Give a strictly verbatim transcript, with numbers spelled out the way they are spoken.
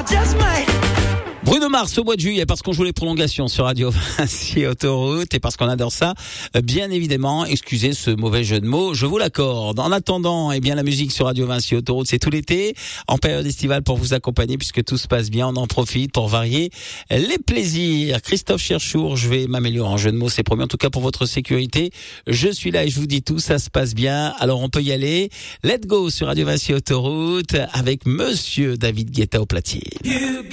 Bruno Mars au mois de juillet parce qu'on joue les prolongations sur Radio Vinci Autoroute et parce qu'on adore ça. Bien évidemment, excusez ce mauvais jeu de mots, je vous l'accorde. En attendant, eh bien la musique sur Radio Vinci Autoroute, c'est tout l'été, en période estivale pour vous accompagner puisque tout se passe bien. On en profite pour varier les plaisirs. Christophe Cherchour, je vais m'améliorer en jeu de mots, c'est promis. En tout cas pour votre sécurité, je suis là et je vous dis tout, ça se passe bien. Alors on peut y aller. Let's go sur Radio Vinci Autoroute avec Monsieur David Guetta au platine.